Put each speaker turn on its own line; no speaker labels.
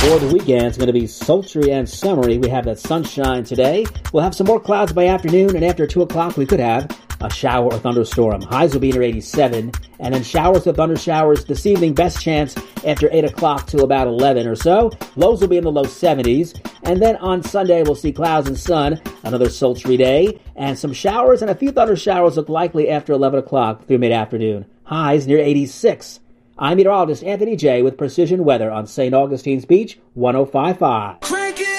For the weekend, it's going to be sultry and summery. We have that sunshine today. We'll have some more clouds by afternoon, and after 2 o'clock, we could have a shower or thunderstorm. Highs will be near 87, and then showers to thunder showers this evening. Best chance after 8 o'clock till about 11 or so. Lows will be in the low 70s, and then on Sunday, we'll see clouds and sun, another sultry day, and some showers and a few thunder showers look likely after 11 o'clock through mid-afternoon. Highs near 86. I'm meteorologist Anthony J. with Precision Weather on St. Augustine's Beach, 105.5.